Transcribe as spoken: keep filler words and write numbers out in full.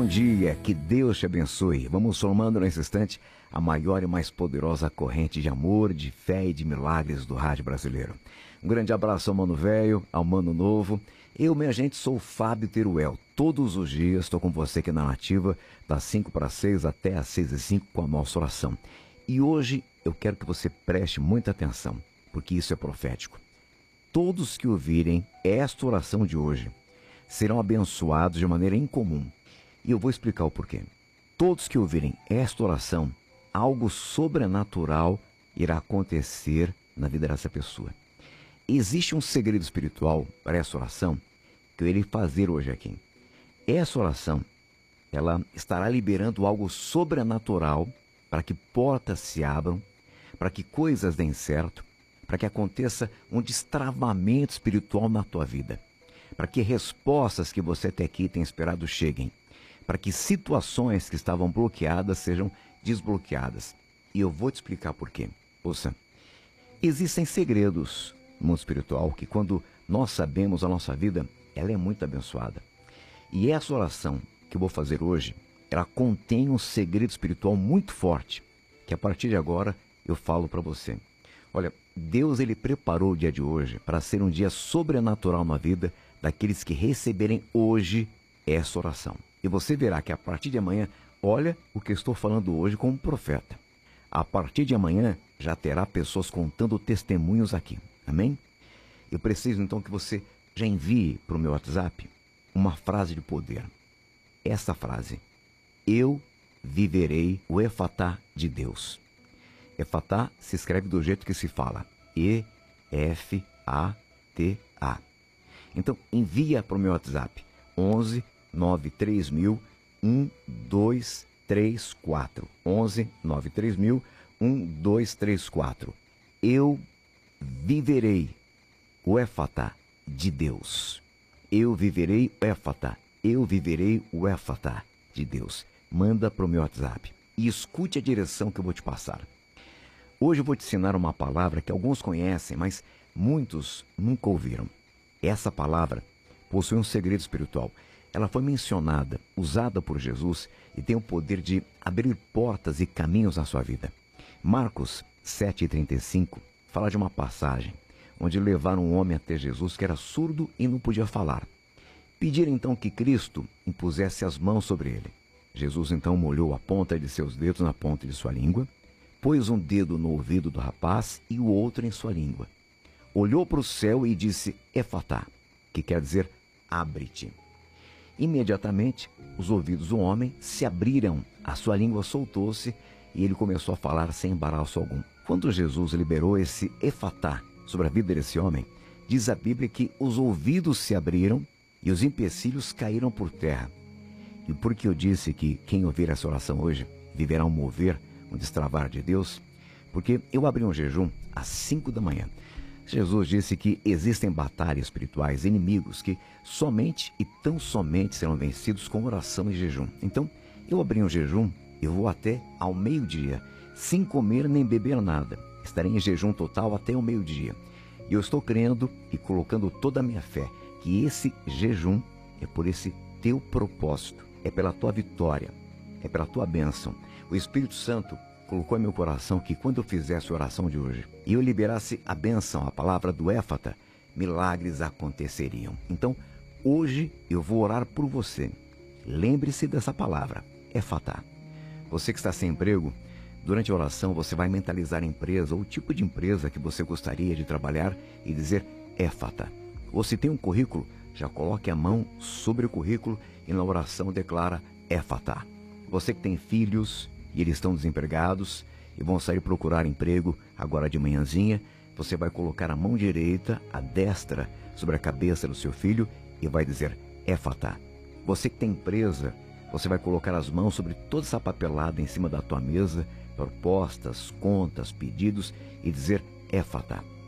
bom dia, que Deus te abençoe. Vamos formando nesse instante a maior e mais poderosa corrente de amor, de fé e de milagres do rádio brasileiro. Um grande abraço ao Mano Velho, ao Mano Novo. Eu, minha gente, sou o Fábio Teruel. Todos os dias estou com você aqui na Nativa, das cinco para as seis até as seis e cinco com a nossa oração. E hoje eu quero que você preste muita atenção, porque isso é profético. Todos que ouvirem esta oração de hoje serão abençoados de maneira incomum. E eu vou explicar o porquê. Todos que ouvirem esta oração, algo sobrenatural irá acontecer na vida dessa pessoa. Existe um segredo espiritual para essa oração que eu irei fazer hoje aqui. Essa oração, ela estará liberando algo sobrenatural para que portas se abram, para que coisas deem certo, para que aconteça um destravamento espiritual na tua vida, para que respostas que você até aqui tem esperado cheguem, para que situações que estavam bloqueadas sejam desbloqueadas. E eu vou te explicar por quê. Ouça, existem segredos no mundo espiritual que quando nós sabemos a nossa vida, ela é muito abençoada. E essa oração que eu vou fazer hoje, ela contém um segredo espiritual muito forte, que a partir de agora eu falo para você. Olha, Deus ele preparou o dia de hoje para ser um dia sobrenatural na vida daqueles que receberem hoje essa oração. E você verá que a partir de amanhã, olha o que eu estou falando hoje como profeta. A partir de amanhã já terá pessoas contando testemunhos aqui. Amém? Eu preciso então que você já envie para o meu WhatsApp uma frase de poder. Essa frase: eu viverei o Efatá de Deus. Efatá se escreve do jeito que se fala. E F A T A. Então envia para o meu WhatsApp. onze nove três mil um dois três quatro. onze nove três mil um dois três quatro. Eu viverei o Efatá de Deus. Eu viverei o Efatá. Eu viverei o Efatá de Deus. Manda para o meu WhatsApp. E escute a direção que eu vou te passar. Hoje eu vou te ensinar uma palavra que alguns conhecem, mas muitos nunca ouviram. Essa palavra possui um segredo espiritual. Ela foi mencionada, usada por Jesus e tem o poder de abrir portas e caminhos na sua vida. Marcos sete, trinta e cinco fala de uma passagem onde levaram um homem até Jesus que era surdo e não podia falar. Pediram então que Cristo impusesse as mãos sobre ele. Jesus então molhou a ponta de seus dedos na ponta de sua língua, pôs um dedo no ouvido do rapaz e o outro em sua língua. Olhou para o céu e disse Efatá, que quer dizer abre-te. Imediatamente, os ouvidos do homem se abriram, a sua língua soltou-se e ele começou a falar sem embaraço algum. Quando Jesus liberou esse Efatá sobre a vida desse homem, diz a Bíblia que os ouvidos se abriram e os empecilhos caíram por terra. E por que eu disse que quem ouvir essa oração hoje viverá um mover, um destravar de Deus? Porque eu abri um jejum às cinco da manhã. Jesus disse que existem batalhas espirituais, inimigos que somente e tão somente serão vencidos com oração e jejum. Então, eu abri um jejum, eu vou até ao meio-dia, sem comer nem beber nada. Estarei em jejum total até o meio-dia. E eu estou crendo e colocando toda a minha fé que esse jejum é por esse teu propósito, é pela tua vitória, é pela tua bênção. O Espírito Santo colocou em meu coração que quando eu fizesse a oração de hoje e eu liberasse a bênção, a palavra do Éfata, milagres aconteceriam. Então, hoje eu vou orar por você. Lembre-se dessa palavra, Éfata. Você que está sem emprego, durante a oração você vai mentalizar a empresa ou o tipo de empresa que você gostaria de trabalhar e dizer Éfata. Ou se tem um currículo, já coloque a mão sobre o currículo e na oração declara Éfata. Você que tem filhos e eles estão desempregados e vão sair procurar emprego agora de manhãzinha, você vai colocar a mão direita, a destra, sobre a cabeça do seu filho e vai dizer Éfata. Você que tem empresa, você vai colocar as mãos sobre toda essa papelada em cima da tua mesa, propostas, contas, pedidos e dizer Éfata.